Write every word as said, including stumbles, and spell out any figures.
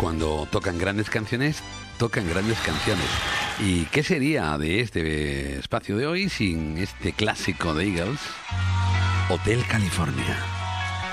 cuando tocan grandes canciones, tocan grandes canciones. ¿Y qué sería de este espacio de hoy sin este clásico de Eagles, Hotel California?